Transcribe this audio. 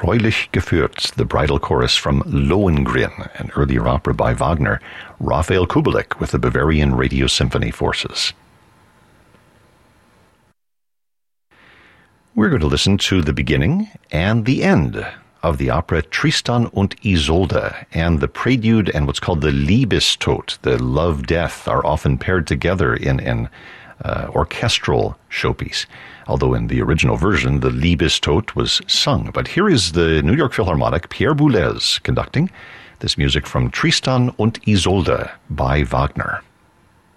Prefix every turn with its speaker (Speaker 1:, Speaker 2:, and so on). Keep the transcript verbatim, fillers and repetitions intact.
Speaker 1: Treulich geführt, the bridal chorus from Lohengrin, an earlier opera by Wagner, Raphael Kubelik with the Bavarian Radio Symphony Forces. We're going to listen to the beginning and the end of the opera Tristan und Isolde, and the prelude and what's called the Liebestod, the love-death, are often paired together in an uh, orchestral showpiece, although in the original version the Liebestod was sung. But here is the New York Philharmonic, Pierre Boulez, conducting this music from Tristan und Isolde by Wagner.